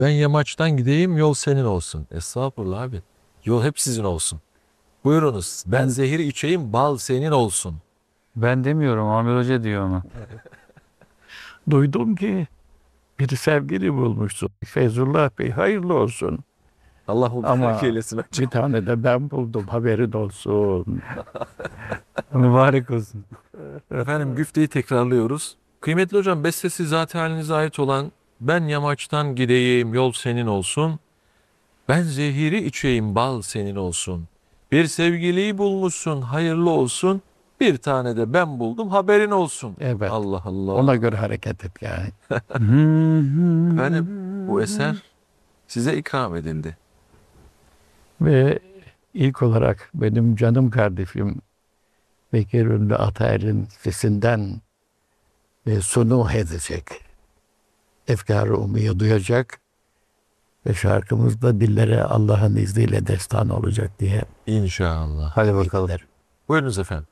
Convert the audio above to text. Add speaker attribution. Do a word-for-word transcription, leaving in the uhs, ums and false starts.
Speaker 1: Ben yamaçtan gideyim, yol senin olsun. Estağfurullah abi. Yol hep sizin olsun. Buyurunuz. Ben zehir içeyim, bal senin olsun.
Speaker 2: Ben demiyorum, Amir Hoca diyor onu.
Speaker 3: Duydum ki bir sevgili bulmuşsun. Feyzullah Bey hayırlı olsun.
Speaker 1: Allah
Speaker 3: Ama
Speaker 1: mübarek eylesin hocam.
Speaker 3: bir tane de ben buldum, haberin olsun.
Speaker 2: Mübarek olsun.
Speaker 1: Efendim güfteyi tekrarlıyoruz. Kıymetli hocam, bestesi zat halinize ait olan ben yamaçtan gideyim, yol senin olsun. Ben zehiri içeyim, bal senin olsun. Bir sevgiliyi bulmuşsun, hayırlı olsun. Bir tane de ben buldum, haberin olsun.
Speaker 3: Evet.
Speaker 1: Allah Allah.
Speaker 3: Ona göre hareket et yani.
Speaker 1: Efendim bu eser size ikram edildi.
Speaker 3: Ve ilk olarak benim canım kardeşim Bekir Ünlü Atayer'in sesinden e, sunu edecek. Efkar-ı Umu'yu duyacak ve şarkımız da dillere Allah'ın izniyle destan olacak diye.
Speaker 1: İnşallah.
Speaker 2: Hadi bakalım.
Speaker 3: bekler.
Speaker 1: Buyurunuz efendim.